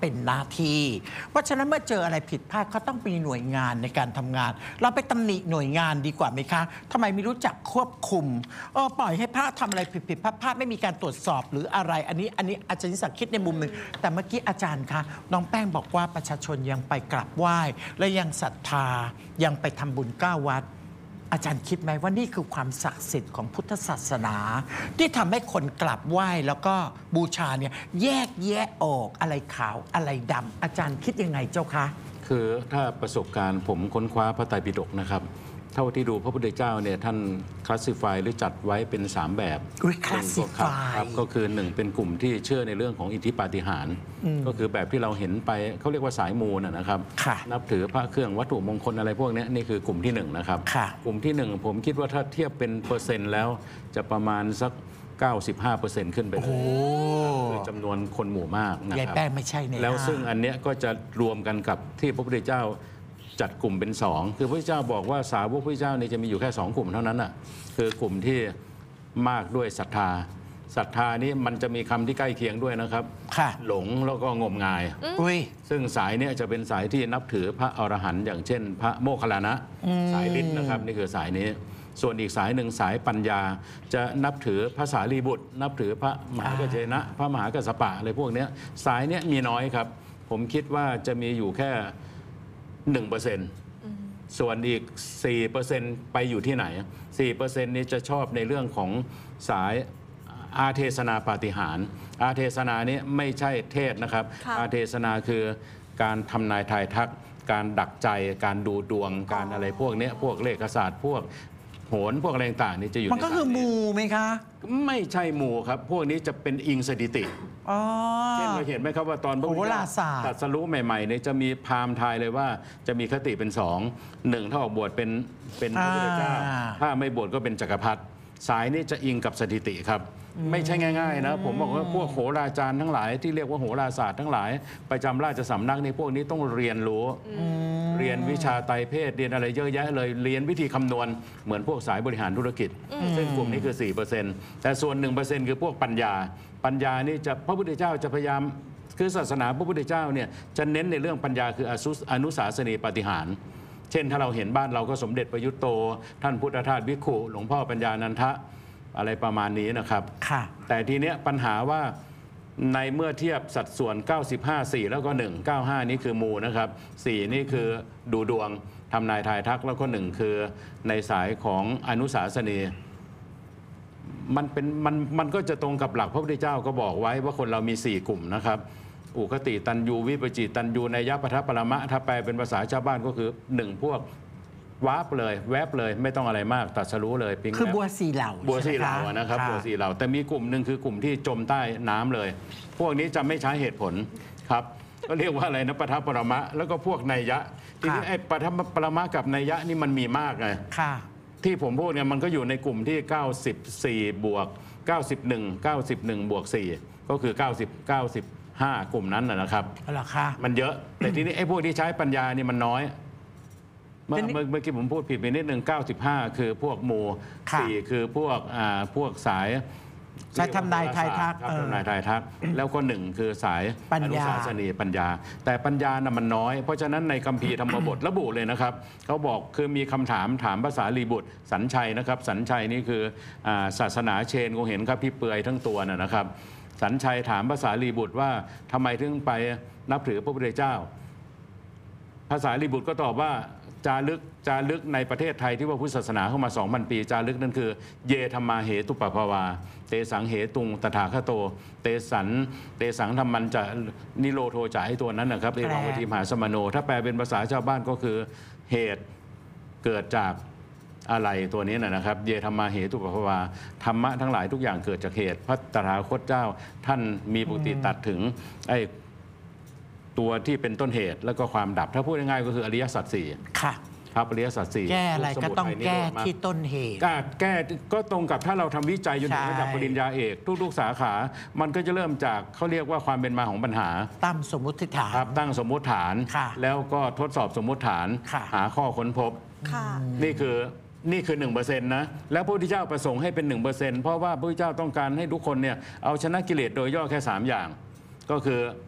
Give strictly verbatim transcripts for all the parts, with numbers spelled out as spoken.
เป็นหน้าที่เพราะฉะนั้นเมื่อเจออะไรผิดพลาดเขาต้องมีหน่วยงานในการทำงานเราไปตำหนิหน่วยงานดีกว่าไหมคะทำไมไม่รู้จักควบคุมเออปล่อยให้พระทำอะไรผิดๆพลาดๆไม่มีการตรวจสอบหรืออะไรอันนี้อันนี้อาจารย์นิสักคิดในมุมหนึ่งแต่เมื่อกี้อาจารย์คะน้องแป้งบอกว่าประชาชนยังไปกราบไหว้และยังศรัทธายังไปทำบุญเก้าวัดอาจารย์คิดไหมว่านี่คือความศักดิ์สิทธิ์ของพุทธศาสนาที่ทำให้คนกราบไหว้แล้วก็บูชาเนี่ยแยกแยะออกอะไรขาวอะไรดำอาจารย์คิดยังไงเจ้าคะคือถ้าประสบการณ์ผมค้นคว้าพระไตรปิฎกนะครับเท่าที่ดูพระพุทธเจ้าเนี่ยท่านคลาสสิฟายหรือจัดไว้เป็นสามแบบคลาสสิฟายครับก็คือหนึ่งเป็นกลุ่มที่เชื่อในเรื่องของอิทธิปาฏิหาริย์ก็คือแบบที่เราเห็นไปเขาเรียกว่าสายมูนะครับนับถือพระเครื่องวัตถุมงคลอะไรพวกนี้นี่คือกลุ่มที่หนึ่งนะครับกลุ่มที่หนึ่งผมคิดว่าถ้าเทียบเป็นเปอร์เซ็นต์แล้วจะประมาณสักเก้าสิบห้าเปอร์เซ็นต์ ขึ้นไปเลยคือจำนวนคนหมู่มากนะครับแป้งไม่ใช่เนี่ยแล้วซึ่งอันเนี้ยก็จะรวมกันกับที่พระพุทธเจ้าจัดกลุ่มเป็นสองคือพระพุทธเจ้าบอกว่าสาวกพระพุทธเจ้านี่จะมีอยู่แค่สองกลุ่มเท่านั้นอ่ะคือกลุ่มที่มากด้วยศรัทธาศรัทธานี้มันจะมีคำที่ใกล้เคียงด้วยนะครับหลงแล้วก็งมงายซึ่งสายนี้จะเป็นสายที่นับถือพระอรหันต์อย่างเช่น พระโมคคัลลานะสายฤทธิ์นะครับนี่คือสายนี้ส่วนอีกสายหนึ่งสายปัญญาจะนับถือพระสารีบุตรนับถือพระมหากัจเจนะพระมหากัสสปะอะไรพวกนี้สายนี้มีน้อยครับผมคิดว่าจะมีอยู่แค่หนึ่งเปอร์เซ็นต์ส่วนอีก สี่เปอร์เซ็นต์ ไปอยู่ที่ไหน สี่เปอร์เซ็นต์ นี้จะชอบในเรื่องของสายอาเทศนาปาฏิหาริย์อาเทศนานี้ไม่ใช่เทศนะครับอาเทศนาคือการทำนายทายทักการดักใจการดูดวงการอะไรพวกนี้พวกเลขศาสตร์พวกโหนพวกอะไรต่างๆนี่จะอยู่มันก็คือมูไหมคะไม่ใช่มูครับพวกนี้จะเป็นอิงสถิติเช่นเราเห็นไหมครับว่าตอนพระพุทธเจ้าตรัสรู้ใหม่ๆเนี่ยจะมีพราหมณ์ทายเลยว่าจะมีคติเป็นสองหนึ่งถ้าออกบวชเป็นเป็นพระพุทธเจ้าถ้าไม่บวชก็เป็นจักรพรรดิสายนี้จะอิงกับสถิติครับไม่ใช่ง่ายๆนะผมบอกว่าพวกโหราจารย์ทั้งหลายที่เรียกว่าโหราศาสตร์ทั้งหลายประจำราชสำนักในพวกนี้ต้องเรียนรู้เรียนวิชาไตรเพศเรียนอะไรเยอะแยะเลยเรียนวิธีคำนวณเหมือนพวกสายบริหารธุรกิจซึ่งกลุ่มนี้คือ สี่เปอร์เซ็นต์ แต่ส่วน หนึ่งเปอร์เซ็นต์ คือพวกปัญญาปัญญานี่จะพระพุทธเจ้าจะพยายามคือศาสนาพระพุทธเจ้าเนี่ยจะเน้นในเรื่องปัญญาคืออนุสาสนีปาฏิหาริย์เช่นถ้าเราเห็นบ้านเราก็สมเด็จประยุตโตท่านพุทธทาสวิขุหลวงพ่อปัญญานันทะอะไรประมาณนี้นะครับแต่ทีเนี้ยปัญหาว่าในเมื่อเทียบสัดส่วน เก้าสิบห้า สี่ แล้วก็หนึ่ง เก้าสิบห้า นี้คือมูนะครับสี่นี่คือดูดวงทำนายทายทักแล้วก็หนึ่งคือในสายของอนุสาสนีมันเป็นมันมันก็จะตรงกับหลักพระพุทธเจ้าก็บอกไว้ว่าคนเรามีสี่กลุ่มนะครับอุคติตันยูวิปจิตันยูนัยยะปทัปปรมะถ้าแปลเป็นภาษาชาวบ้านก็คือหนึ่งพวกวาบเลยแวบเลยไม่ต้องอะไรมากตัดสรู้เลยปิ๊งคือบัวสีเหล่าบัวสีเหล่านะครับบัวสีเหล่าแต่มีกลุ่มหนึ่งคือกลุ่มที่จมใต้น้ำเลย พวกนี้จะไม่ใช้เหตุผลครับก็เรียกว่าอะไรนะปทัปปรมะแล้วก็พวกนัยยะทีนี้ไอ้ปทัปปรมะกับนัยยะนี่มันมีมากไงที่ผมพูดเนี่ยมันก็อยู่ในกลุ่มที่เก้าสิบสี่บวกเก้าสิบเอ็ด เก้าสิบเอ็ดบวกสี่ก็คือเก้าสิบ เก้าสิบห้ากลุ่มนั้นนะครับมันเยอะแต่ทีนี้ไอ้พวกที่ใช้ปัญญานี่มันน้อยเมื่อเมื่อกี้ผมพูดผิดไปนิดหนึ่งเก้าสิบห้าคือพวกโมสี่คือพวกอ่าพวกสายสายทำนายทายทักทำนายทายทักแล้วก็หนึ่งคือสายอนุสาสนีปัญญาแต่ปัญญาน่ะมันน้อยเพราะฉะนั้นในคัมภีร์ธรรมบทระบุเลยนะครับเขาบอกคือมีคำถามถามภาษาลีบุตรสัญชัยนะครับสัญชัยนี่คือศาสนาเชนคงเห็นครับพี่เปือยทั้งตัวน่ะนะครับสัญชัยถามภาษาลีบุตรว่าทำไมถึงไปนับถือพระพุทธเจ้าภาษาลีบุตรก็ตอบว่าจารึกจารึกในประเทศไทยที่ว่าพุทธศาสนาเข้ามา สองพัน ปีจารึกนั่นคือเยธรรมาเหตุปภาวาเตสังเหตุงตถาคโตเตสันเตสังธรรมันจะนิโรโทจะให้ตัวนั้นนะครับเอวังวทิมหาสมโนถ้าแปลเป็นภาษาชาวบ้านก็คือเหตุเกิดจากอะไรตัวนี้นะครับเยธรรมาเหตุปภาวาธรรมะทั้งหลายทุกอย่างเกิดจากเหตุพระตถาคตเจ้าท่านมีปกติตัดถึงไอ้ตัวที่เป็นต้นเหตุแล้วก็ความดับถ้าพูดง่ายๆก็คืออริยสัจสี่ค่ะครับอริยสัจสี่แก้อะไรก็ต้องแก้ที่ต้นเหตุแก้ก็ตรงกับถ้าเราทำวิจัยจนถึงระดับปริญญาเอกทุกๆสาขามันก็จะเริ่มจากเขาเรียกว่าความเป็นมาของปัญหาตั้งสมมุติฐานครับตั้งสมมุติฐานแล้วก็ทดสอบสมมุติฐานหาข้อค้นพบนี่คือนี่คือ หนึ่งเปอร์เซ็นต์ นะแล้วพระพุทธเจ้าประสงค์ให้เป็น หนึ่งเปอร์เซ็นต์ เพราะว่าพระพุทธเจ้าต้องการให้ทุกคนเนี่ยเอาชนะกิเลสโดยย่อแค่สามอย่างก็คือ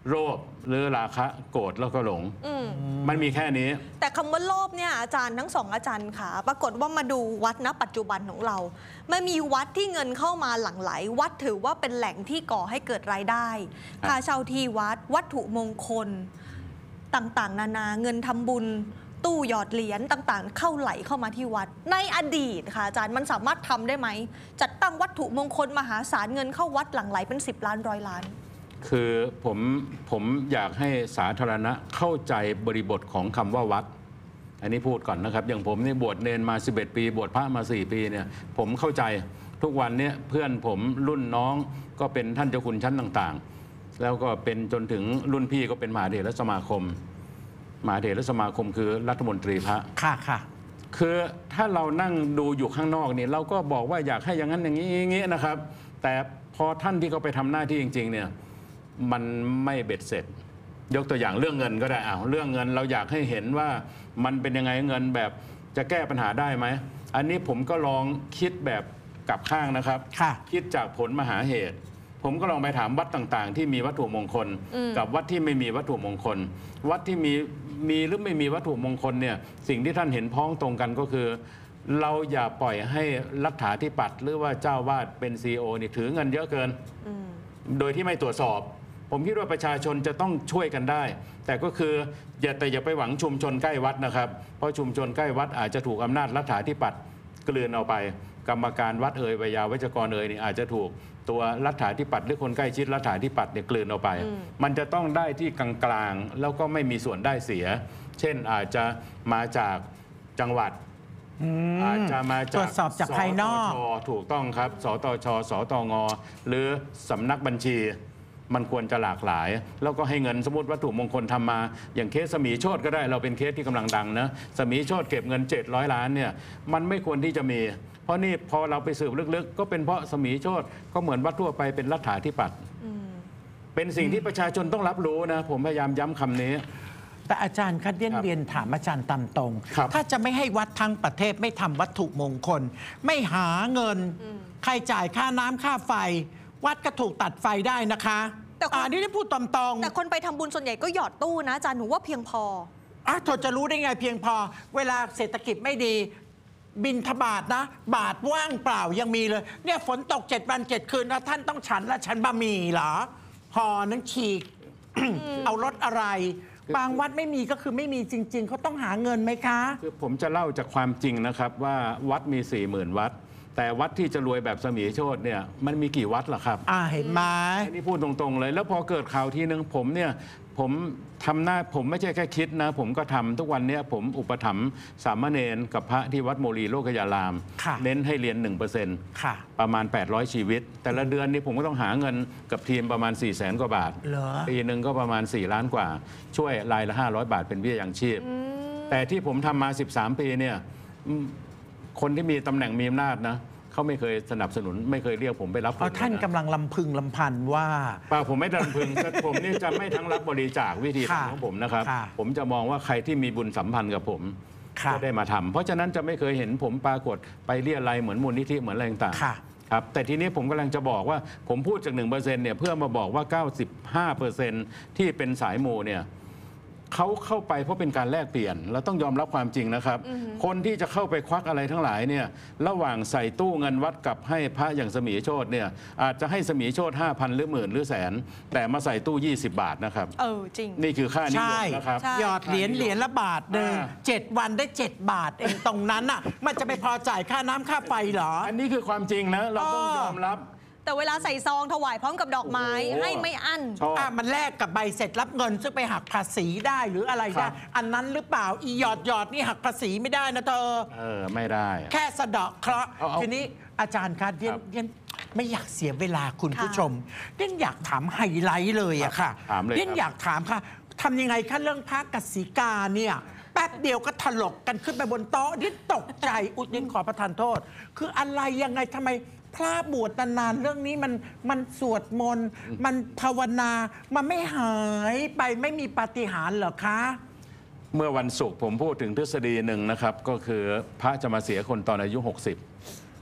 โลภหรือราคะโกรธแล้วก็หลงมมันมีแค่นี้แต่คำว่าโลภเนี่ยอาจารย์ทั้งสองอาจารย์ค่ะปรากฏว่ามาดูวัดณปัจจุบันของเราไม่มีวัดที่เงินเข้ามาหลั่งไหลวัดถือว่าเป็นแหล่งที่ก่อให้เกิดรายได้ค่าเช่าที่วัดวัตถุมงคลต่างๆนานาเงินทำบุญตู้หยอดเหรียญต่างๆเข้าไหลเข้ามาที่วัดในอดีตค่ะอาจารย์มันสามารถทำได้ไหมจัดตั้งวัตถุมงคลมหาศาลเงินเข้าวัดหลั่งไหลเป็นสิบล้านร้อยล้านคือผมผมอยากให้สาธารณะเข้าใจบริบทของคำว่าวัดอันนี้พูดก่อนนะครับอย่างผมนี่บวชเนนมาสิบเอ็ดปีบวชพระมาสี่ปีเนี่ยผมเข้าใจทุกวันนี้เพื่อนผมรุ่นน้องก็เป็นท่านเจ้าคุณชั้นต่างๆแล้วก็เป็นจนถึงรุ่นพี่ก็เป็นมหาเถรสมาคมมหาเถรสมาคมคือรัฐมนตรีพระค่ะค่ะคือถ้าเรานั่งดูอยู่ข้างนอกนี่เราก็บอกว่าอยากให้อย่างนั้นอย่างนี้อย่างนี้นะครับแต่พอท่านที่เขาไปทำหน้าที่จริงๆเนี่ยมันไม่เบ็ดเสร็จยกตัวอย่างเรื่องเงินก็ได้อ้าวเรื่องเงินเราอยากให้เห็นว่ามันเป็นยังไงเงินแบบจะแก้ปัญหาได้ไหมอันนี้ผมก็ลองคิดแบบกลับข้างนะครับคิดจากผลมหาเหตุผมก็ลองไปถามวัดต่างๆที่มีวัตถุมงคลกับวัดที่ไม่มีวัตถุมงคลวัดที่มีมีหรือไม่มีวัตถุมงคลเนี่ยสิ่งที่ท่านเห็นพ้องตรงกันก็คือเราอย่าปล่อยให้รัฐาธิปัตย์หรือว่าเจ้าวาดเป็นซีอีโอนี่ถือเงินเยอะเกินโดยที่ไม่ตรวจสอบผมคิดว่าประชาชนจะต้องช่วยกันได้แต่ก็คืออย่าแต่อย่าไปหวังชุมชนใกล้วัดนะครับเพราะชุมชนใกล้วัดอาจจะถูกอำนาจรัฐาธิปัตย์กลืนเอาไปกรรมการวัดเอ่ยวิยาวัจกรเอ่ยนี่อาจจะถูกตัวรัฐาธิปัตย์หรือคนใกล้ชิดรัฐาธิปัตย์เนี่ยกลืนเอาไปมันจะต้องได้ที่กลางๆแล้วก็ไม่มีส่วนได้เสียเช่นอาจจะมาจากจังหวัดอาจจะมาจากตรวจสอบจากภายนอกถูกต้องครับสตชสตงหรือสำนักบัญชีมันควรจะหลากหลายแล้วก็ให้เงินสมมติวัตถุมงคลทำมาอย่างเคสสมีโชติก็ได้เราเป็นเคสที่กำลังดังนะสมีโชติเก็บเงินเจ็ดร้อยล้านเนี่ยมันไม่ควรที่จะมีเพราะนี่พอเราไปสืบลึกๆก็เป็นเพราะสมีโชติก็เหมือนวัดทั่วไปเป็นรัฐาธิปัตย์เป็นสิ่งที่ประชาชนต้องรับรู้นะผมพยายามย้ำคำนี้แต่อาจารย์คะเรียนเรียนถามอาจารย์ตามตรงถ้าจะไม่ให้วัดทั้งประเทศไม่ทำวัตถุมงคลไม่หาเงินใครจ่ายค่าน้ำค่าไฟวัดก็ถูกตัดไฟได้นะคะแต่อันนี้ได้พูดตรงๆแต่คนไปทำบุญส่วนใหญ่ก็หยอดตู้นะอาจารย์หนูว่าเพียงพออ่ะเธอจะรู้ได้ไงเพียงพอเวลาเศรษฐกิจไม่ดีบิณฑบาตนะบาทว่างเปล่ายังมีเลยเนี่ยฝนตกเจ็ดวันเจ็ดคืนแล้วท่านต้องฉันและฉันบะหมี่เหรอห่อนั้นฉีก เอารถอะไรบางวัดไม่มีก็คือไม่มีจริงๆเขาต้องหาเงินไหมคะคือผมจะเล่าจากความจริงนะครับว่าวัดมีสี่หมื่นวัดแต่วัดที่จะรวยแบบสมีโชติเนี่ยมันมีกี่วัดล่ะครับอ่าเห็นไหมอันนี้พูดตรงๆเลยแล้วพอเกิดข่าวทีนึงผมเนี่ยผมทำหน้าผมไม่ใช่แค่คิดนะผมก็ทำทุกวันนี้ผมอุปถัมภ์สามเณรกับพระที่วัดโมลีโลกยารามเน้นให้เรียน หนึ่งเปอร์เซ็นต์ ประมาณแปดร้อยชีวิตแต่ละเดือนนี้ผมก็ต้องหาเงินกับทีมประมาณ สี่แสน กว่าบาทปีหนึ่งก็ประมาณสี่ล้านกว่าช่วยรายละห้าร้อยบาทเป็นเบี้ยยังชีพแต่ที่ผมทำมาสิบสามปีเนี่ยคนที่มีตำแหน่งมีอำนาจนะเขาไม่เคยสนับสนุนไม่เคยเรียกผมไปรับเพราะท่านกำลังลำพึงลำพันว่าป่าผมไม่ลำพึงผมนี่จะไม่ทั้งรับบริจาควิธีของผมนะครับผมจะมองว่าใครที่มีบุญสัมพันธ์กับผมจะได้มาทำเพราะฉะนั้นจะไม่เคยเห็นผมปรากฏไปเรียอะไรเหมือนมูลนิธิเหมือนอะไรต่างๆครับแต่ทีนี้ผมกำลังจะบอกว่าผมพูดจาก หนึ่งเปอร์เซ็นต์ เนี่ยเพื่อมาบอกว่า เก้าสิบห้าเปอร์เซ็นต์ ที่เป็นสายมูเนี่ยเขาเข้าไปเพราะเป็นการแลกเปลี่ยนเราต้องยอมรับความจริงนะครับคนที่จะเข้าไปควักอะไรทั้งหลายเนี่ยระหว่างใส่ตู้เงินวัดกับให้พระอย่างสมีโชติเนี่ยอาจจะให้สมีโชติ ห้าพัน หรือหมื่นหรือแสนแต่มาใส่ตู้ยี่สิบบาทนะครับเออจริงนี่คือค่านิยมนะครับหยอดเหรียญเหรียญละบาทหนึ่งเจ็ดวันได้เจ็ดบาทเองตรงนั้นอ่ะมันจะไปพอจ่ายค่าน้ำค่าไฟเหรออันนี้คือความจริงนะเราต้องยอมรับแต่เวลาใส่ซองถวายพร้อมกับดอกไม้ให้ไม่อั้นอ่ะมันแลกกับใบเสร็จรับเงินซึ่งไปหักภาษีได้หรืออะไรได้อันนั้นหรือเปล่าอีหยอดหยอดนี่หักภาษีไม่ได้นะเธอเออไม่ได้แค่สะเดาะเคราะห์ทีนี้อาจารย์คะเรียนเรียนไม่อยากเสียเวลาคุณผู้ชมเรียนอยากถามไฮไลท์เลยอะค่ะเรียนอยากถามค่ะทำยังไงคะเรื่องพระกสิกาเนี่ยแป๊บเดียวก็ถลกกันขึ้นไปบนโต๊ะดินตกใจอุดดินขอประทานโทษคืออะไรยังไงทำไมพระบวชนานๆเรื่องนี้มันมันสวดมนต์มันภาวนามันไม่หายไปไม่มีปาฏิหาริย์เหรอคะเมื่อวันศุกร์ผมพูดถึงทฤษฎีหนึ่งนะครับก็คือพระจะมาเสียคนตอนอายุหกสิบ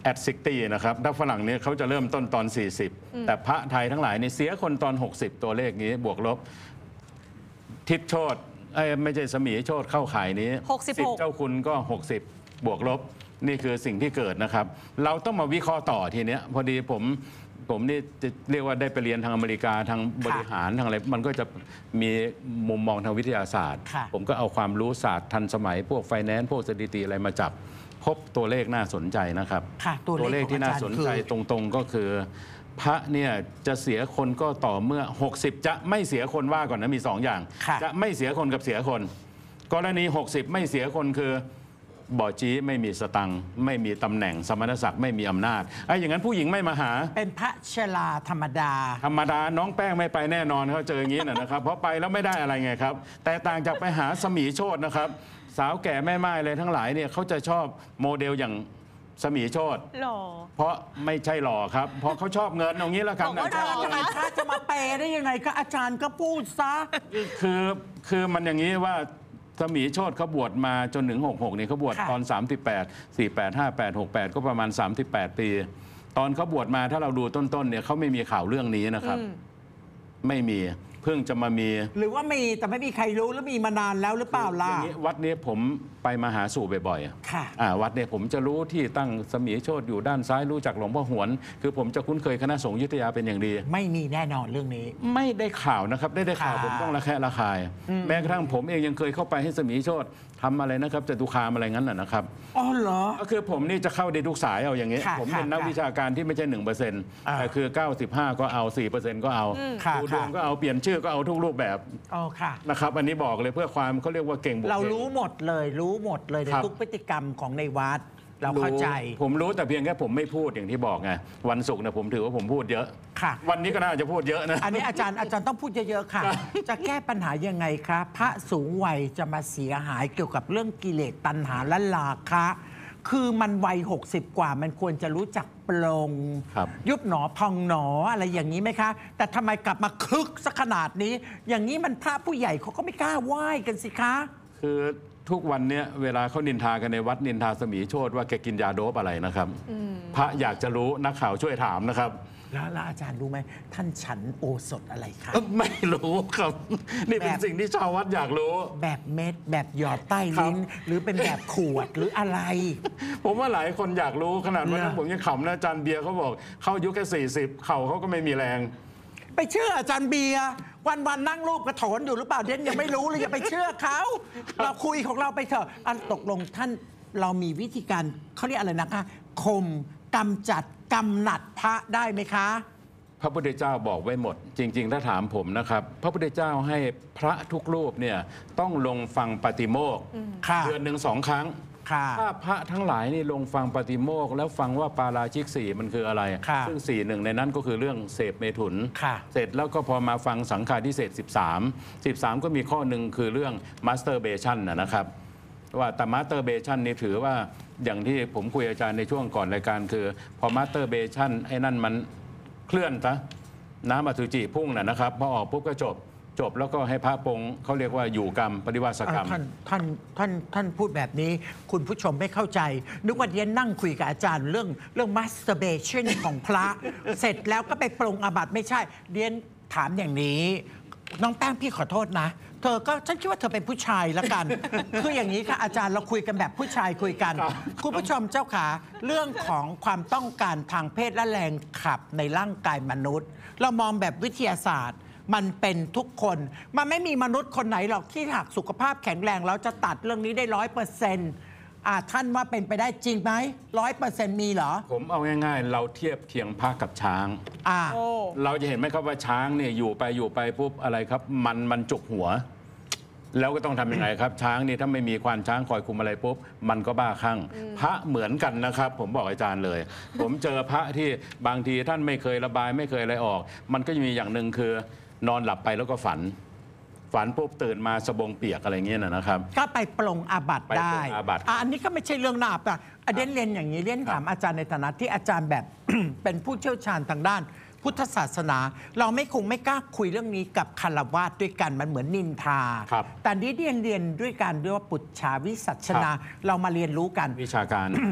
at หกสิบ นะครับถ้าฝรั่งเนี่ยเขาจะเริ่มต้นตอน สี่สิบ แต่พระไทยทั้งหลายเนี่ยเสียคนตอน หกสิบ ตัวเลขนี้บวกลบทิพย์โชติเอ้ยไม่ใช่สมีโชติเข้าข่ายนี้หกสิบหกสิบเจ้าคุณก็ หกสิบ บวกลบนี่คือสิ่งที่เกิดนะครับ เราต้องมาวิเคราะห์ต่อทีเนี้ยพอดีผมผมนี่จะเรียกว่าได้ไปเรียนทางอเมริกาทางบริหารทางอะไรมันก็จะมีมุมมองทางวิทยาศาสตร์ค่ะผมก็เอาความรู้ศาสตร์ทันสมัยพวกไฟแนนซ์พวกสถิติอะไรมาจับพบตัวเลขน่าสนใจนะครับค่ะตัวเลขที่น่าสนใจของอาจารย์คือตรงๆก็คือ พระเนี่ยจะเสียคนก็ต่อเมื่อ หกสิบ จะไม่เสียคนว่าก่อนนะมีสองอย่างค่ะจะไม่เสียคนกับเสียคน กรณี หกสิบ ไม่เสียคนคือบ่อจี้ไม่มีสตังค์ไม่มีตำแหน่งสมณศักดิ์ไม่มีอำนาจไอ้อย่างนั้นผู้หญิงไม่มาหาเป็นพระชราธรรมดาธรรมดาน้องแป้งไม่ไปแน่นอนเขาเจออย่างนี้นะนะครับ เพราะไปแล้วไม่ได้อะไรไงครับ แต่ต่างจากไปหาสมีโชตนะครับ สาวแก่แม่ไม้เลยทั้งหลายเนี่ยเขาจะชอบโมเดลอย่างสมีโชตหล่อเพราะไม่ใช่หล่อครับ เพราะเขาชอบเงินอย่างนี้แล้วครับบอกว่านะคหล่รับอทำไมพระจะมาเปย์ได้ยังไงก็อาจารย์ก็พูดซะคือคือมันอย่างนี้ว่าสมีโชตเขาบวชมาจนถึง หกสิบหกนี่เขาบวชค่ะตอน สามสิบแปด สี่สิบแปด ห้าสิบแปด หกสิบแปด ก็ประมาณ สามสิบแปด ปี ตอนเขาบวชมาถ้าเราดูต้นๆเนี่ยเขาไม่มีข่าวเรื่องนี้นะครับอืมไม่มีเพิ่งจะมามีหรือว่ามีแต่ไม่มีใครรู้แล้วมีมานานแล้วหรือเปล่าล่ะอย่างนี้วัดนี้ผมไปมาหาสู่บ่อยๆอะค่ะอ่าวัดเนี่ยผมจะรู้ที่ตั้งสมีโชตอยู่ด้านซ้ายรู้จักหลวงพ่อหวน คือผมจะคุ้นเคยคณะสงฆ์อยุธยาเป็นอย่างดีไม่มีแน่นอนเรื่องนี้ไม่ได้ข่าวนะครับ ได้ได้ข่าวค่ะผมต้องระแคะระคาย แม้กระทั่งผมเองยังเคยเข้าไปให้สมีโชตทำอะไรนะครับจตุคามอะไรงั้นน่ะนะครับอ๋อเหรอก็คือผมนี่จะเข้าในทุกสายเอาอย่างนี้ค่ะผมเป็นค่ะนักวิชาการที่ไม่ใช่หนึ่งเปอร์เซ็นต์อ่าแต่คือเก้าสิบห้าก็เอาสี่เปอร์เซ็นต์ก็เอาค่ะดูดวงค่ะก็เอาเปลี่ยนชื่อก็เอาทุกรูปแบบอ๋อค่ะนะครับ อันนี้บอกเลยเพื่อความเขาเรียกว่าเก่งบุกเราเก่งรู้หมดเลยรู้หมดเลยในครับทุกพฤติกรรมของในวัด เราเข้าใจรู้ผมรู้แต่เพียงแค่ผมไม่พูดอย่างที่บอกไงวันศุกร์เนี่ยผมถือว่าผมพูดเยอะค่ะวันนี้ก็น่าจะพูดเยอะนะอันนี้อาจารย์อาจารย์ต้องพูดเยอะๆค่ะ จะแก้ปัญหายังไงครับพระสูงวัยจะมาเสียหายเกี่ยวกับเรื่องกิเลสตัณหาและราคะ คือมันวัยหกสิบกว่ามันควรจะรู้จักปลงครับยุบหนอพองหนออะไรอย่างนี้ไหมคะ แต่ทำไมกลับมาคึกสักขนาดนี้ อย่างนี้มันพระผู้ใหญ่เขาก็ไม่กล้าไหว้กันสิคะคือทุกวันเนี้ยเวลาเขานินทากันในวัดนินทาสมีโชตว่าแกกินยาโดปอะไรนะครับ พระอยากจะรู้นักข่าวช่วยถามนะครับแล้วแล้วอาจารย์รู้ไหมท่านฉันโอสถอะไรคะเอ้อไม่รู้ครับ นี่เป็นแบบสิ่งที่ชาววัดอยากรู้แบบเม็ดแบบหยอดใต้ลิ้น หรือเป็นแบบขวดหรืออะไรผมว่าหลายคนอยากรู้ขนาดวันนั้นเหรอผมยังขำนะอาจารย์เบียร์เขาบอกเข้าอายุแค่สี่สิบเข่าเขาก็ไม่มีแรงไปเชื่ออาจารย์เบียร์วันวันๆนั่งรูปกระโถนอยู่หรือเปล่าเด่นยังไม่รู้เลยอย่าไปเชื่อเขาเราคุยของเราไปเถอะอันตกลงท่านเรามีวิธีการเขาเรียกอะไรนะคะคมกำจัดกำหนัดพระได้ไหมคะพระพุทธเจ้าบอกไว้หมด จริง ๆ ถ้าถามผมนะครับ พระพุทธเจ้าให้พระทุกรูปเนี่ยต้องลงฟังปาฏิโมกข์ค่ะเดือนหนึ่งสองครั้งค่ะถ้าพระทั้งหลายนี่ลงฟังปาฏิโมกข์แล้วฟังว่าปาราชิกสี่มันคืออะไรค่ะซึ่งสี่หนึ่งในนั้นก็คือเรื่องเสพเมถุนค่ะเสร็จแล้วก็พอมาฟังสังฆาทิเศษสิบสาม สิบสามก็มีข้อหนึ่งคือเรื่องมาสเตอร์เบชันนะครับ ว่าแต่มาสเตอร์เบชันนี่ถือว่าอย่างที่ผมคุยอาจารย์ในช่วงก่อนรายการคือ พอมาสเตอร์เบชันไอ้นั่นมันเคลื่อนซะน้ำอสุจิพุ่งน่ะนะครับพอออกปุ๊บก็จบจบแล้วก็ให้พระปรงเขาเรียกว่าอยู่กรรมปฏิวาสกรรมท่านท่านท่านท่านพูดแบบนี้ คุณผู้ชมไม่เข้าใจ นึกว่าเรียนนั่งคุยกับอาจารย์เรื่องเรื่อง masturbation ของพระ เสร็จแล้วก็ไปปรงอาบัติไม่ใช่เรียนถามอย่างนี้ น้องแป้งพี่ขอโทษนะ เธอก็ฉันคิดว่าเธอเป็นผู้ชายละกัน คืออย่างนี้ค่ะอาจารย์เราคุยกันแบบผู้ชายคุยกัน คุณผู้ชมเจ้าขาเรื่องของความต้องการทางเพศและแรงขับในร่างกายมนุษย์ เรามองแบบวิทยาศาสตร์ มันเป็นทุกคน มันไม่มีมนุษย์คนไหนหรอกที่หากสุขภาพแข็งแรงแล้วจะตัดเรื่องนี้ได้ร้อยเปอร์เซ็นต์อ่าท่านว่าเป็นไปได้จริงไหมร้อยเปอร์เซ็นต์มีเหรอผมเอาง่ายๆ เราเทียบเคียงพระกับช้างอ่าโอ้เราจะเห็นไหมครับว่าช้างเนี่ยอยู่ไปอยู่ไปปุ๊บอะไรครับ มันมันจุกหัว แล้วก็ต้องทำยังไงครับ ช้างนี่ถ้าไม่มีควานช้างคอยคุมอะไรปุ๊บมันก็บ้าคลั่งพระเหมือนกันนะครับ ผมบอกอาจารย์เลย ผมเจอพระที่บางทีท่านไม่เคยระบายไม่เคยอะไรออก มันก็จะมีอย่างหนึ่งคือนอนหลับไปแล้วก็ฝัน ฝันปุ๊บตื่นมาสบงเปียกอะไรเงี้ยนะครับก็ไปปรงอาบัติไปปรงได้อาบัติอ่ะอันนี้ก็ไม่ใช่เรื่องน่าอ่ะอะเดนเรียนอย่างนี้เรียนถามอาจารย์ในฐานะที่อาจารย์แบบ เป็นผู้เชี่ยวชาญทางด้าน พุทธศาสนา เราไม่คงไม่กล้าคุยเรื่องนี้กับคารวาสด้วยกันมันเหมือนนินทาครับแต่นี้เรียนเรียนด้วยการด้วยว่าปุจฉาวิสัชนา เรามาเรียนรู้กันวิชาการ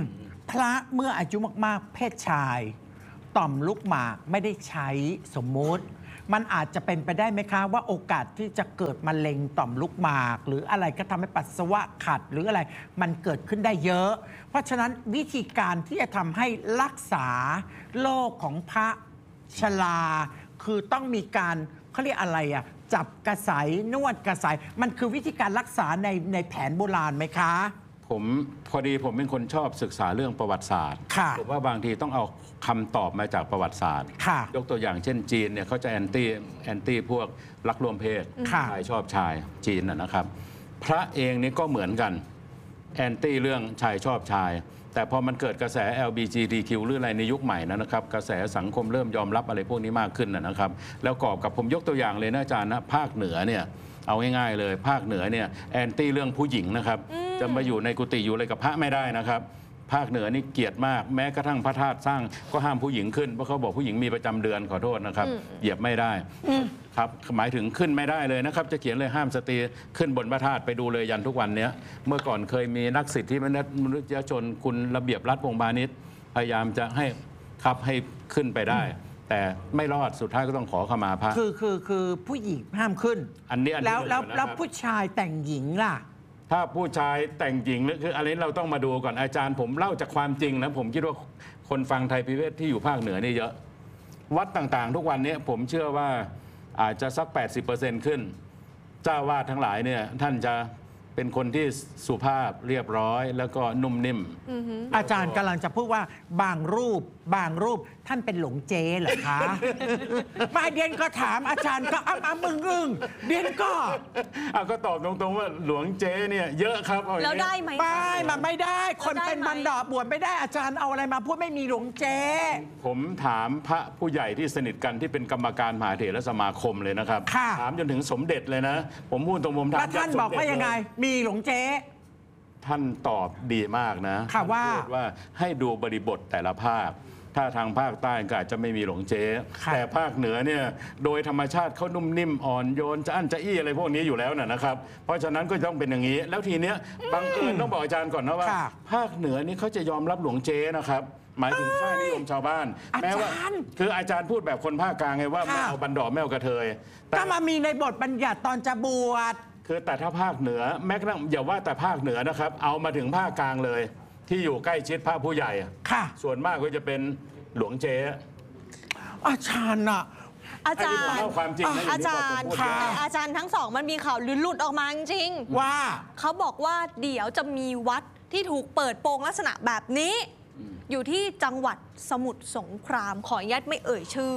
พระเมื่ออายุมากๆเพศชายต่อมลูกหมากไม่ได้ใช้สมมติมันอาจจะเป็นไปได้ไหมคะว่าโอกาสที่จะเกิดมะเร็งต่อมลูกหมากหรืออะไรก็ทำให้ปัสสาวะขัดหรืออะไรมันเกิดขึ้นได้เยอะเพราะฉะนั้นวิธีการที่จะทำให้รักษาโรคของพระชราคือต้องมีการเขาเรียกอะไรอะจับกระสายนวดกระสายมันคือวิธีการรักษาในในแผนโบราณไหมคะผมพอดีผมเป็นคนชอบศึกษาเรื่องประวัติศาสตร์ผมว่าบางทีต้องเอาคำตอบมาจากประวัติศาสตร์ยกตัวอย่างเช่นจีนเนี่ยเขาจะแอนตี้แอนตี้พวกรักร่วมเพศชายชอบชายจีนนะครับพระเองนี่ก็เหมือนกันแอนตี้เรื่องชายชอบชายแต่พอมันเกิดกระแส แอล บี จี ที คิว หรืออะไรในยุคใหม่นะครับกระแสสังคมเริ่มยอมรับอะไรพวกนี้มากขึ้นนะครับแล้วกอบกับผมยกตัวอย่างเลยนะอาจารย์นะภาคเหนือเนี่ยเอาง่ายๆเลยภาคเหนือเนี่ยแอนตี้เรื่องผู้หญิงนะครับจะมาอยู่ในกุฏิอยู่อะไรกับพระไม่ได้นะครับภาคเหนือนี่เกลียดมากแม้กระทั่งพระธาตุสร้างก็ห้ามผู้หญิงขึ้นเพราะเขาบอกผู้หญิงมีประจำเดือนขอโทษนะครับเหยียบไม่ได้ครับหมายถึงขึ้นไม่ได้เลยนะครับจะเขียนเลยห้ามสตรีขึ้นบนพระธาตุไปดูเลยยันทุกวันนี้เมื่อก่อนเคยมีนักสิทธิมนุษยชนคุณระเบียบรัฐวงศ์พาณิชย์พยายามจะให้ครับให้ขึ้นไปได้แต่ไม่รอดสุดท้ายก็ต้องขอขมาพระคือคือคือผู้หญิงห้ามขึ้นอันนี้อันนี้แล้วแล้วแล้วผู้ชายแต่งหญิงล่ะถ้าผู้ชายแต่งหญิงคืออะไรเราต้องมาดูก่อนอาจารย์ผมเล่าจากความจริงนะผมคิดว่าคนฟังไทยพิเวทที่อยู่ภาคเหนือนี่เยอะวัดต่างๆทุกวันนี้ผมเชื่อว่าอาจจะสัก แปดสิบเปอร์เซ็นต์ ขึ้นเจ้าวาดทั้งหลายเนี่ยท่านจะเป็นคนที่สุภาพเรียบร้อยแล้วก็นุ่มนิ่มอาจารย์กำลังจะพูดว่าบางรูปบางรูปท่านเป็นหลงเจ๊เหรอคะ มาเดียนก็ถามอาจารย์ก็อ้ำอ้ำมึงอึ้งเดียนก็อ่ะก็ตอบตรงๆว่าหลวงเจ๊เนี่ยเยอะครับแล้วได้ไหมไม่มาไม่ได้คนเป็นบันดาบวชไม่ได้อาจารย์เอาอะไรมาพูดไม่มีหลวงเจ๊ผมถามพระผู้ใหญ่ที่สนิทกันที่เป็นกรรมการมหาเถรสมาคมเลยนะครับถามจนถึงสมเด็จเลยนะผมพูดตรงผมถามท่านบอกว่ายังไงมีหลวงเจ๊ท่านตอบดีมากนะค่ะว่าว่าให้ดูบริบทแต่ละภาคถ้าทางภาคใต้ก็อาจจะไม่มีหลงเจ๊แต่ภาคเหนือเนี่ยโดยธรรมชาติเขานุ่มนิ่มอ่อนโยนจะอั้นจะอี้อะไรพวกนี้อยู่แล้วนะครับเพราะฉะนั้นก็ต้องเป็นอย่างนี้แล้วทีเนี้ยบังเอิญต้องบอกอาจารย์ก่อนนะว่าภาคเหนือนี่เขาจะยอมรับหลวงเจ๊นะครับหมายถึงค่านิยมชาวบ้านแม้ว่าคืออาจารย์พูดแบบคนภาคกลางไงว่าไม่เอาบันดอกไม่เอากระเทยก็มามีในบทบัญญัติตอนจะบวชคือแต่ถ้าภาคเหนือแม้กระทั่งอย่าว่าแต่ภาคเหนือนะครับเอามาถึงภาคกลางเลยที่อยู่ใกล้ชิดพระผู้ใหญ่ค่ะส่วนมากก็จะเป็นหลวงเจ๊อาจารย์อะอาจารย์ความจริงอาจารย์แต่อาจารย์ทั้งสองมันมีข่าวหลุดออกมาจริงว่าเขาบอกว่าเดี๋ยวจะมีวัดที่ถูกเปิดโปงลักษณะแบบนี้อยู่ที่จังหวัดสมุทรสงครามขออนุญาตไม่เอ่ยชื่อ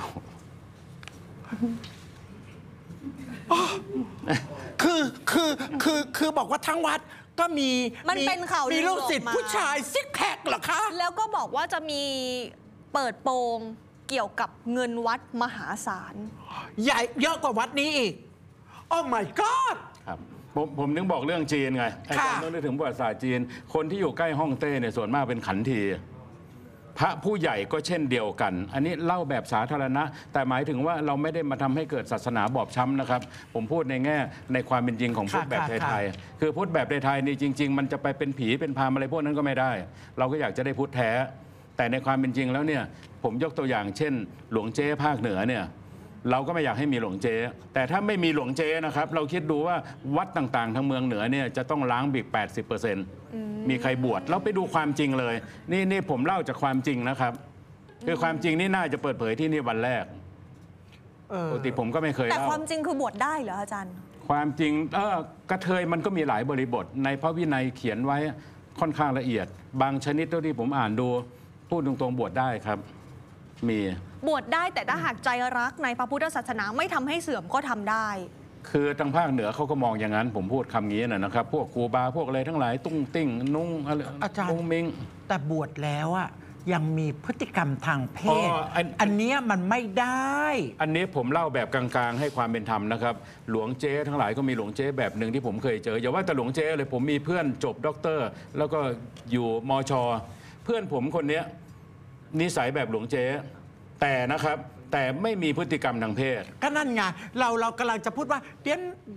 คือคือคือคือบอกว่าทั้งวัดก็มีมันเป็นข่าวมีลูกศิษย์ผู้ชายซิกแพคเหรอคะแล้วก็บอกว่าจะมีเปิดโปงเกี่ยวกับเงินวัดมหาศาลใหญ่เยอะกว่าวัดนี้อีกโอ้ my god ครับผมผมนึกบอกเรื่องจีนไงอาจารย์ต้องนึกถึงประวัติศาสตร์จีนคนที่อยู่ใกล้ฮ่องเต้เนี่ยส่วนมากเป็นขันทีพระผู้ใหญ่ก็เช่นเดียวกันอันนี้เล่าแบบสาธารณะแต่หมายถึงว่าเราไม่ได้มาทำให้เกิดศาสนาบอบช้ำนะครับผมพูดในแง่ในความเป็นจริงของพุทธแบบไทยๆคือพุทธแบบไทยๆนี่จริงๆมันจะไปเป็นผีเป็นพรามอะไรพวกนั้นก็ไม่ได้เราก็อยากจะได้พุทธแท้แต่ในความเป็นจริงแล้วเนี่ยผมยกตัวอย่างเช่นหลวงเจ๊ภาคเหนือเนี่ยเราก็ไม่อยากให้มีหลวงเจ๊แต่ถ้าไม่มีหลวงเจ๊นะครับเราคิดดูว่าวัดต่างๆทางเมืองเหนือเนี่ยจะต้องล้างบิก แปดสิบเปอร์เซ็นต์ มีใครบวชแล้วไปดูความจริงเลยนี่นี่ผมเล่าจากความจริงนะครับคือความจริงนี่น่าจะเปิดเผยที่นี่วันแรกปกติผมก็ไม่เคยเล่าแต่ความจริงคือบวชได้เหรออาจารย์ความจริงเออกระเทยมันก็มีหลายบริบทในพระวินัยเขียนไว้ค่อนข้างละเอียดบางชนิดเท่าที่ผมอ่านดูพูดตรงๆบวชได้ครับมีบวชได้แต่ถ้าหากใจรักในพระพุทธศาสนาไม่ทำให้เสื่อมก็ทำได้คือทางภาคเหนือเขาก็มองอย่างนั้นผมพูดคำนี้นะครับพวกครูบาพวกอะไรทั้งหลายตุ้งติ้งนุ่งอะไรอาจารย์มิงแต่บวชแล้วอะยังมีพฤติกรรมทางเพศ อ, อัน, อันนี้มันไม่ได้อันนี้ผมเล่าแบบกลางๆให้ความเป็นธรรมนะครับหลวงเจ๊ทั้งหลายก็มีหลวงเจ๊แบบหนึ่งที่ผมเคยเจออย่าว่าแต่หลวงเจ๊เลยผมมีเพื่อนจบด็อกเตอร์แล้วก็อยู่มช.เพื่อนผมคนนี้นิสัยแบบหลวงเจ๊แต่นะครับแต่ไม่มีพฤติกรรมทางเพศก็นั่นไงเราเรากำลังจะพูดว่าเดี๋ยว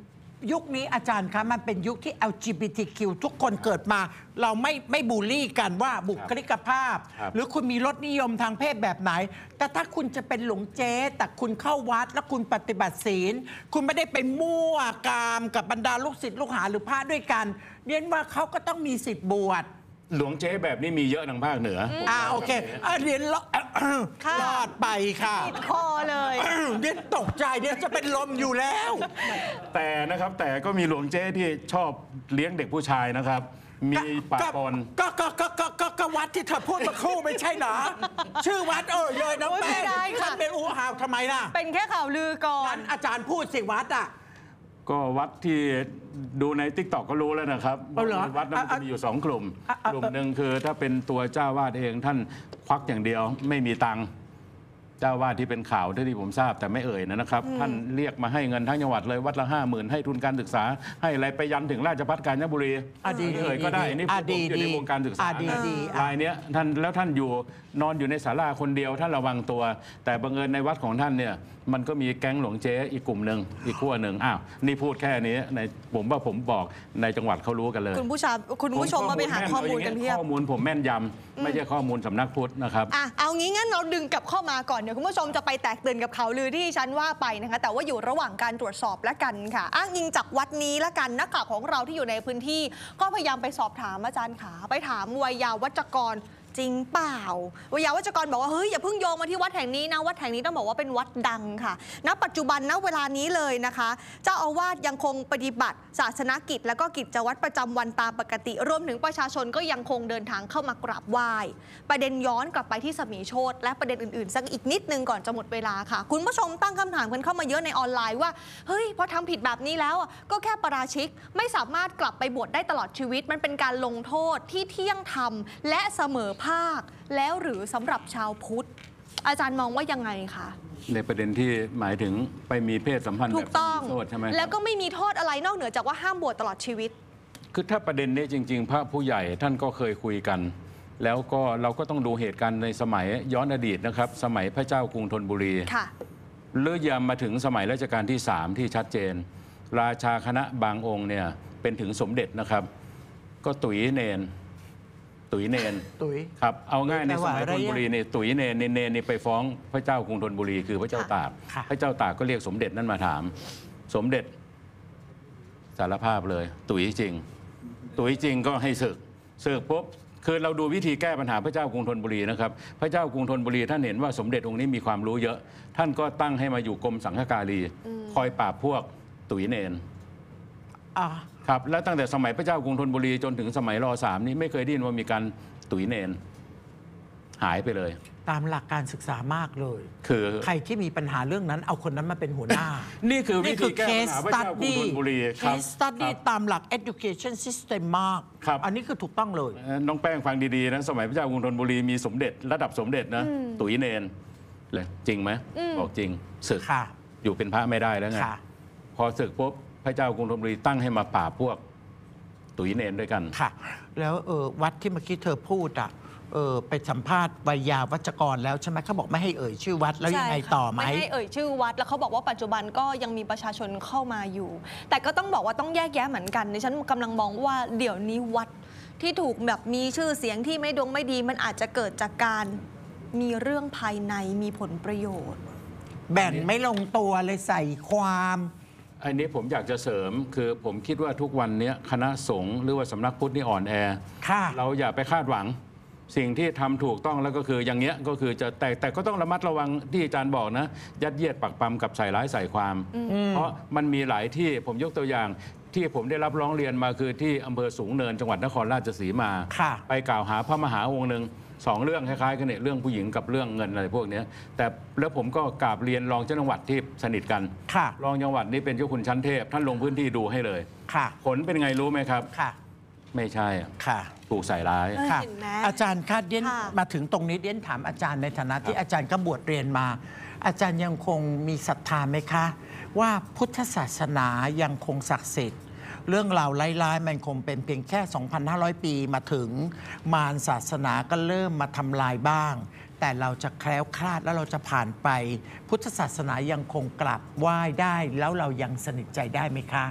ยุคนี้อาจารย์คะมันเป็นยุคที่ แอล จี บี ที คิว ทุกคนเกิดมา เราไม่ไม่บูลลี่กันว่าบุคลิกภาพ หรือคุณมีรสนิยมทางเพศแบบไหน แต่ถ้าคุณจะเป็นหลวงเจ๊แต่คุณเข้าวัดแล้วคุณปฏิบัติศีลคุณไม่ได้ไปมั่วกามกับบรรดาลูกศิษย์ลูกหาหรือพระด้วยกันเรียนว่าเขาก็ต้องมีสิทธิ์บวชหลวงเจ๊แบบนี้มีเยอะทางภาคเหนืออ่าโอเคอ่ะเรียนรอรอดไปค่ะติดคอเลยเรียนตกใจเดี๋ยวจะเป็นลมอยู่แล้วแต่นะครับแต่ก็มีหลวงเจ๊ที่ชอบเลี้ยงเด็กผู้ชายนะครับมีปะปนก็ก็ก็ก็ก็ก็วัดที่เธอพูดมาคู่ไม่ใช่เหรอชื่อวัดเออเลยน้องแป้งฉันเป็นอูหาวทำไมล่ะเป็นแค่ข่าวลือก่อนอาจารย์พูดสิวัดอ่ะก็วัดที่ดูใน ติ๊กต็อก ก็รู้แล้วนะครับวัดนั้นจะมีอยู่สองกลุ่มกลุ่มหนึ่งคือถ้าเป็นตัวเจ้าวาดเองท่านควักอย่างเดียวไม่มีตังค์เจ้าวาดที่เป็นข่าวที่ผมทราบแต่ไม่เอ่ยนะครับท่านเรียกมาให้เงินทั้งจังหวัดเลยวัดละห้าหมื่นให้ทุนการศึกษาให้อะไรไปยันถึงราชภัฏกาญจนบุรีเอ่ยก็ได้นี่ผมอยู่ในวงการศึกษารายนี้ท่านแล้วท่านอยู่นอนอยู่ในศาลาคนเดียวท่านระวังตัวแต่บังเอิญในวัดของท่านเนี่ยมันก็มีแก๊งหลวงเจ๊อีกกลุ่มหนึ่งอีกขั้วหนึ่งอ้าวนี่พูดแค่นี้ในผมว่าผมบอกในจังหวัดเขารู้กันเลยคุณผู้ชมคุณผู้ชมมาไปหาข้อมูลกันเพียบข้อมูลผมแม่นยำไม่ใช่ข้อมูลสำนักพุทธนะครับอ่ะเอางี้งั้นเราดึงกลับเข้ามาก่อนเดี๋ยวคุณผู้ชมจะไปแตกตื่นกับข่าวลือที่ฉันว่าไปนะคะแต่ว่าอยู่ระหว่างการตรวจสอบและกันค่ะอ้างอิงจากวัดนี้และกันนักข่าวของเราที่อยู่ในพื้นที่ก็พยายามไปสอบถามอาจารย์ขาไปถามวัยยาวัจกรจริงเปล่าวิยาวัจกรบอกว่าเฮ้ยอย่าเพิ่งโยงมาที่วัดแห่งนี้นะวัดแห่งนี้ต้องบอกว่าเป็นวัดดังค่ะณปัจจุบันณเวลานี้เลยนะคะเจ้าอาวาสยังคงปฏิบัติศาสนกิจและก็กิจวัตรประจำวันตามปกติรวมถึงประชาชนก็ยังคงเดินทางเข้ามากราบไหว้ประเด็นย้อนกลับไปที่สมีโชติและประเด็นอื่นๆสักอีกนิดนึงก่อนจะหมดเวลาค่ะคุณผู้ชมตั้งคำถามกันเข้ามาเยอะในออนไลน์ว่าเฮ้ยพอทำผิดแบบนี้แล้วก็แค่ปราชิกไม่สามารถกลับไปบวชได้ตลอดชีวิตมันเป็นการลงโทษที่เที่ยงธรรมและเสมอภาคแล้วหรือสำหรับชาวพุทธอาจารย์มองว่ายังไงคะในประเด็นที่หมายถึงไปมีเพศสัมพันธ์แบบมีโทษใช่ไหมแล้วก็ไม่มีโทษอะไรนอกเหนือจากว่าห้ามบวชตลอดชีวิตคือถ้าประเด็นนี้จริงๆพระผู้ใหญ่ท่านก็เคยคุยกันแล้วก็เราก็ต้องดูเหตุการณ์ในสมัยย้อนอดีตนะครับสมัยพระเจ้ากรุงธนบุรีค่ะเลื่อยยามมาถึงสมัยรัชกาลที่สามที่ชัดเจนราชาคณะบางองค์เนี่ยเป็นถึงสมเด็จนะครับก็ตุ๋ยเนนตุ๋ยเนนตุ๋ยครับเอาง่ายในสมัยธนบุรีเนี่ยตุ๋ยเนนเนนนี่ไปฟ้องพระเจ้ากรุงธนบุรีคือพระเจ้าตากพระเจ้าตากก็เรียกสมเด็จนั่นมาถามสมเด็จสารภาพเลยตุ๋ยจริงตุ๋ยจริงก็ให้ศึกศึกปุ๊บคือเราดูวิธีแก้ปัญหาพระเจ้ากรุงธนบุรีนะครับพระเจ้ากรุงธนบุรีท่านเห็นว่าสมเด็จองค์นี้มีความรู้เยอะท่านก็ตั้งให้มาอยู่กรมสังฆการีคอยปราบพวกตุ๋ยเนนครับแล้วตั้งแต่สมัยพระเจ้ากรุงธนบุรีจนถึงสมัยร.สามนี้ไม่เคยได้ยินว่ามีการตุ๋ยเนนหายไปเลยตามหลักการศึกษามากเลยคือใครที่มีปัญหาเรื่องนั้นเอาคนนั้นมาเป็นหัวหน้านี่คือวิธีแก้ปัญหาพระเจ้ากรุงธนบุรีครับ case study ตามหลัก education system มากอันนี้คือถูกต้องเลยน้องแป้งฟังดีๆนะสมัยพระเจ้ากรุงธนบุรีมีสมเด็จระดับสมเด็จนะตุ๋ยเนนเลยจริงไหมบอกจริงศึกอยู่เป็นพระไม่ได้แล้วไงพอศึกปุ๊บพระเจ้ากรุงธนบุรีตั้งให้มาปราบพวกตุ๋ยเนนด้วยกันค่ะแล้วเออวัดที่เมื่อกี้เธอพูดอ่ะเออไปสัมภาษณ์วัยยาวัจกรแล้วใช่ไหมเขาบอกไม่ให้เอ่ยชื่อวัดแล้วยังไงต่อไหมไม่ให้เอ่ยชื่อวัดแล้วเขาบอกว่าปัจจุบันก็ยังมีประชาชนเข้ามาอยู่แต่ก็ต้องบอกว่าต้องแยกแยะเหมือนกันดิฉันกำลังมองว่าเดี๋ยวนี้วัดที่ถูกแบบมีชื่อเสียงที่ไม่ดงไม่ดีมันอาจจะเกิดจากการมีเรื่องภายในมีผลประโยชน์แบ่งไม่ลงตัวเลยใส่ความอันนี้ผมอยากจะเสริมคือผมคิดว่าทุกวันนี้คณะสงฆ์หรือว่าสำนักพุทธนี่อ่อนแอเราอย่าไปคาดหวังสิ่งที่ทำถูกต้องแล้วก็คืออย่างเงี้ยก็คือจะแต่แต่ก็ต้องระมัดระวังที่อาจารย์บอกนะยัดเยียดปักปั๊มกับใส่ร้ายใส่ความเพราะมันมีหลายที่ผมยกตัวอย่างที่ผมได้รับร้องเรียนมาคือที่อำเภอสูงเนินจังหวัดนครราชสีมาไปกล่าวหาพระมหาองค์หนึ่งสองเรื่องคล้ายๆกันเนี่ยเรื่องผู้หญิงกับเรื่องเงินอะไรพวกนี้แต่แล้วผมก็กราบเรียนรองเจ้าจังหวัดที่สนิทกันรองจังหวัดนี้เป็นเจ้าคุณชั้นเทพท่านลงพื้นที่ดูให้เลยผลเป็นไงรู้ไหมครับไม่ใช่ค่ะถูกใส่ร้ายค่ะอาจารย์คาดเดียนมาถึงตรงนี้เดียนถามอาจารย์ในฐานะที่อาจารย์ก็บวชเรียนมาอาจารย์ยังคงมีศรัทธาไหมคะว่าพุทธศาสนายังคงศักดิ์สิทธิ์เรื่องราวร้ายๆมันคงเป็นเพียงแค่ สองพันห้าร้อย ปีมาถึงมารศาสนาก็เริ่มมาทำลายบ้างแต่เราจะแคล้วคลาดแล้วเราจะผ่านไปพุทธศาสนายังคงกลับไหว้ได้แล้วเรายังสนิทใจได้ไหมคะ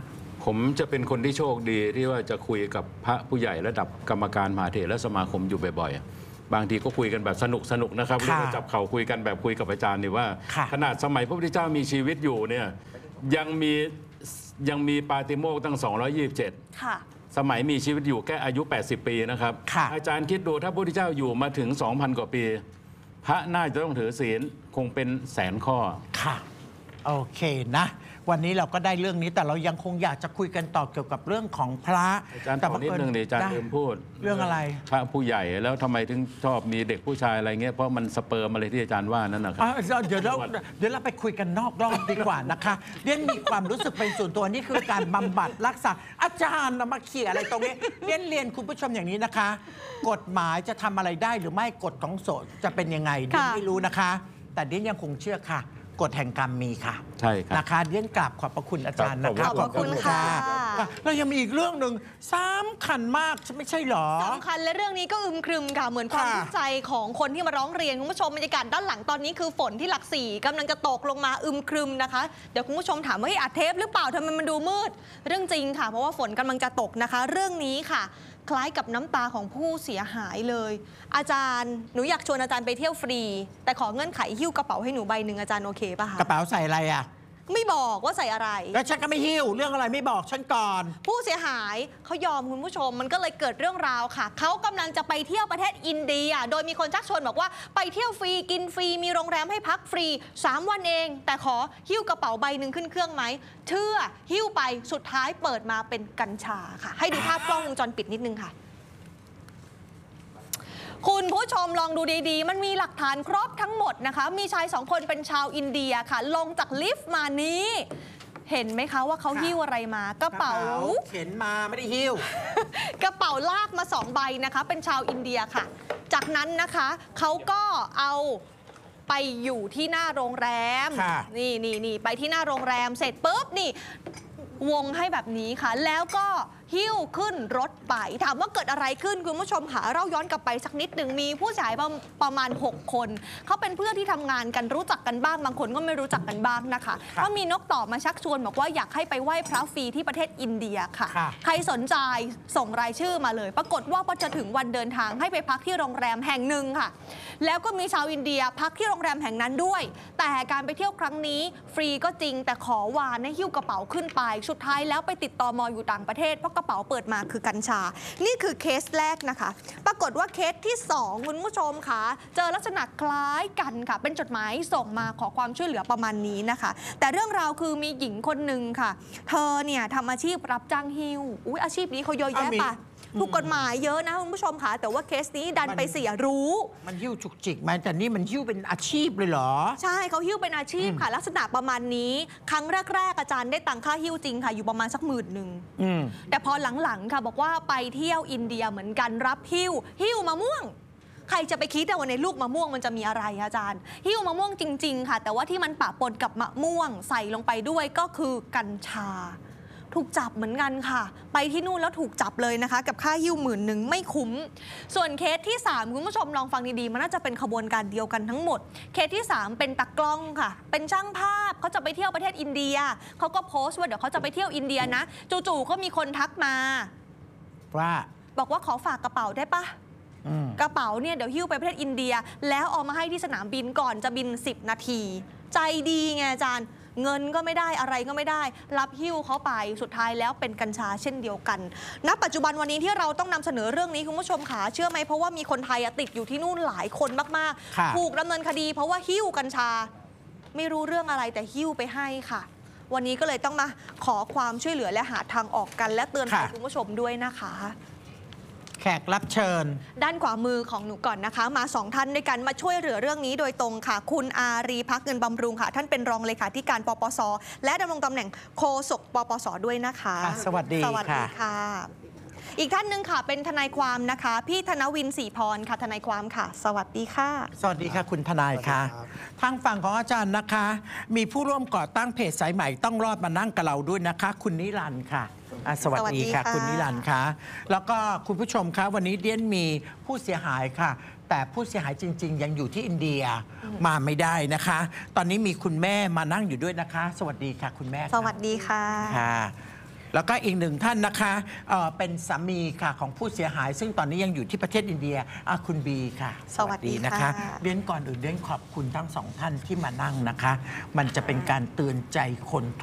ผมจะเป็นคนที่โชคดีที่ว่าจะคุยกับพระผู้ใหญ่ระดับกรรมการมหาเถรสมาคมอยู่บ่อยๆบางทีก็คุยกันแบบสนุกสนุกนะครับเรียกว่าจับเข่าคุยกันแบบคุยกับอาจารย์นี่ว่า ขนาดสมัยพระพุทธเจ้ามีชีวิตอยู่เนี่ยยังมียังมีปาติโมกข์ตั้งสองร้อยยี่สิบเจ็ดค่ะสมัยมีชีวิตอยู่แค่อายุ แปดสิบ ปีนะครับอาจารย์คิดดูถ้าพระพุทธเจ้าอยู่มาถึง สองพัน กว่าปี พระน่าจะต้องถือศีลคงเป็นแสนข้อค่ะโอเคนะวันนี้เราก็ได้เรื่องนี้แต่เรายังคงอยากจะคุยกันต่อเกี่ยวกับเรื่องของพระอาจารย์ต่อนิดนึงดิอาจารย์ลืมพูดเรื่องอะไรพระผู้ใหญ่แล้วทำไมถึงชอบมีเด็กผู้ชายอะไรเงี้ยเพราะมันสเปิร์มอะไรที่อาจารย์ว่านั่นนะครับเดี๋ยวเราเดี๋ยวเราไปคุยกันนอกรอบดีกว่านะคะเรียนมีความรู้สึกเป็นส่วนตัวนี่คือการบำบัดรักษาอาจารย์มาเขี่ยอะไรตรงนี้เรียนเรียนคุณผู้ชมอย่างนี้นะคะกฎหมายจะทำอะไรได้หรือไม่กฎของโสดจะเป็นยังไงเรียนไม่รู้นะคะแต่เรียนยังคงเชื่อค่ะกฎแห่งกรรมมีค่ะใช่ครับนะคะเรียนกราบขอบพระคุณอาจารย์นะคะขอบคุณค่ะแล้วยังมีอีกเรื่องหนึ่งสำคัญมากไม่ใช่หรอสำคัญและเรื่องนี้ก็อึมครึมค่ะเหมือนความทุกข์ใจของคนที่มาร้องเรียนคุณผู้ชมบรรยากาศด้านหลังตอนนี้คือฝนที่หลักสี่กำลังจะตกลงมาอึมครึมนะคะเดี๋ยวคุณผู้ชมถามว่าอัดเทปหรือเปล่าทำไมมันดูมืดเรื่องจริงค่ะเพราะว่าฝนกำลังจะตกนะคะเรื่องนี้ค่ะคล้ายกับน้ำตาของผู้เสียหายเลยอาจารย์หนูอยากชวนอาจารย์ไปเที่ยวฟรีแต่ขอเงื่อนไขหิ้วกระเป๋าให้หนูใบหนึ่งอาจารย์โอเคป่ะคะกระเป๋าใส่อะไรอ่ะไม่บอกว่าใส่อะไรแล้วฉันก็ไม่หิ้วเรื่องอะไรไม่บอกฉันก่อนผู้เสียหายเขายอมคุณผู้ชมมันก็เลยเกิดเรื่องราวค่ะเขากำลังจะไปเที่ยวประเทศอินเดียโดยมีคนชักชวนบอกว่าไปเที่ยวฟรีกินฟรีมีโรงแรมให้พักฟรีสามวันเองแต่ขอหิ้วกระเป๋าใบหนึ่งขึ้นเครื่องไหมเชื่อหิ้วไปสุดท้ายเปิดมาเป็นกัญชาค่ะให้ดูภาพกล้องวงจรปิดนิดนึงค่ะคุณผู้ชมลองดูดีๆมันมีหลักฐานครบทั้งหมดนะคะมีชายสองคนเป็นชาวอินเดียค่ะลงจากลิฟต์มานี้เห็นไหมคะว่าเขาหิ้วอะไรมากระเป๋าเข็นมาไม่ได้หิ้วกระเป๋าลากมาสองใบนะคะเป็นชาวอินเดียค่ะจากนั้นนะคะเขาก็เอาไปอยู่ที่หน้าโรงแรมนี่นี่นี่ไปที่หน้าโรงแรมเสร็จปุ๊บนี่วงให้แบบนี้ค่ะแล้วก็หิ้วขึ้นรถไปถามว่าเกิดอะไรขึ้นคุณผู้ชมค่ะเราย้อนกลับไปสักนิดหนึ่งมีผู้ชายประมาณหกคนเขาเป็นเพื่อนที่ทำงานกันรู้จักกันบ้างบางคนก็ไม่รู้จักกันบ้างนะคะก็มีนกต่อมาชักชวนบอกว่าอยากให้ไปไหว้พระฟรีที่ประเทศอินเดียค่ะใครสนใจส่งรายชื่อมาเลยปรากฏว่าพอจะถึงวันเดินทางให้ไปพักที่โรงแรมแห่งหนึ่งค่ะแล้วก็มีชาวอินเดียพักที่โรงแรมแห่งนั้นด้วยแต่การไปเที่ยวครั้งนี้ฟรีก็จริงแต่ขอวานให้หิ้วกระเป๋าขึ้นไปสุดท้ายแล้วไปติดตม.อยู่ต่างประเทศเพราะกระเป๋าเปิดมาคือกัญชานี่คือเคสแรกนะคะปรากฏว่าเคสที่สองคุณผู้ชมค่ะเจอลักษณะคล้ายกันค่ะเป็นจดหมายส่งมาขอความช่วยเหลือประมาณนี้นะคะแต่เรื่องราวคือมีหญิงคนหนึ่งค่ะเธอเนี่ยทำอาชีพรับจ้างหิ้วอุ้ยอาชีพนี้เขาเยอะแยะปะถูกกฎหมายเยอะนะคุณผู้ชมค่ะแต่ว่าเคสนี้ดันไปเสียรู้มันหิ้วจุกจิกมาแต่นี่มันหิ้วเป็นอาชีพเลยเหรอใช่เขาหิ้วเป็นอาชีพค่ะลักษณะประมาณนี้ครั้งแรกๆอาจารย์ได้ตังค่าหิ้วจริงค่ะอยู่ประมาณสักหมื่นหนึ่งแต่พอหลังๆค่ะบอกว่าไปเที่ยวอินเดียเหมือนกันรับหิ้วหิ้วมะม่วงใครจะไปคิดแต่ว่าในลูกมะม่วงมันจะมีอะไรอาจารย์หิ้วมะม่วงจริงๆค่ะแต่ว่าที่มันปะปนกับมะม่วงใส่ลงไปด้วยก็คือกัญชาถูกจับเหมือนกันค่ะไปที่นู่นแล้วถูกจับเลยนะคะกับค่าหิ้วหมื่นหนึ่งไม่คุ้มส่วนเคสที่สามคุณผู้ชมลองฟังดีๆมันน่าจะเป็นขบวนการเดียวกันทั้งหมดเคสที่สามเป็นตากล้องค่ะเป็นช่างภาพเขาจะไปเที่ยวประเทศอินเดียเขาก็โพสต์ว่าเดี๋ยวเขาจะไปเที่ยวอินเดียนะจู่ๆก็มีคนทักมาว่าบอกว่าขอฝากกระเป๋าได้ปะกระเป๋าเนี่ยเดี๋ยวหิ้วไปประเทศอินเดียแล้วเอามาให้ที่สนามบินก่อนจะบินสิบนาทีใจดีไงอาจารย์เงินก็ไม่ได้อะไรก็ไม่ได้รับหิ้วเขาไปสุดท้ายแล้วเป็นกัญชาเช่นเดียวกันณปัจจุบันวันนี้ที่เราต้องนำเสนอเรื่องนี้คุณผู้ชมขาเชื่อไหมเพราะว่ามีคนไทยติดอยู่ที่นู่นหลายคนมากๆถูกดำเนินคดีเพราะว่าหิ้วกัญชาไม่รู้เรื่องอะไรแต่หิ้วไปให้ค่ะวันนี้ก็เลยต้องมาขอความช่วยเหลือและหาทางออกกันและเตือนภัยคุณผู้ชมด้วยนะคะแขกรับเชิญด้านขวามือของหนูก่อนนะคะมาสองท่านด้วยกันมาช่วยเหลือเรื่องนี้โดยตรงค่ะคุณอารีพักเงินบำรุงค่ะท่านเป็นรองเลขาธิการปปสและดำรงตำแหน่งโฆษกปปสด้วยนะคะสวัสดีสวัสดีค่ะอีกท่านหนึ่งค่ะเป็นทนายความนะคะพี่ธนวินศรีพรค่ะทนายความค่ะสวัสดีค่ะสวัสดีค่ะคุณทนายค่ะทางฝั่งของอาจารย์นะคะมีผู้ร่วมก่อตั้งเพจสายใหม่ต้องรอดมานั่งกับเราด้วยนะคะคุณนิรันดร์ค่ะสวัสดีค่ะคุณนิรันดร์ค่ะแล้วก็คุณผู้ชมคะวันนี้เดียนมีผู้เสียหายค่ะแต่ผู้เสียหายจริงๆยังอยู่ที่อินเดียมาไม่ได้นะคะตอนนี้มีคุณแม่มานั่งอยู่ด้วยนะคะสวัสดีค่ะคุณแม่สวัสดีค่ะค่ะแล้วก็อีกหนึ่งท่านนะคะเอ่อเป็นสามีค่ะของผู้เสียหาย ซึ่งตอนนี้ยังอยู่ที่ประเทศอินเดียอ่ะคุณบีค่ะสวัสดีค่ะนะคะเรียนก่อนอื่นเรียนขอบคุณทั้งสองท่านที่มานั่งนะคะ มันจะเป็นการเตือนใจคน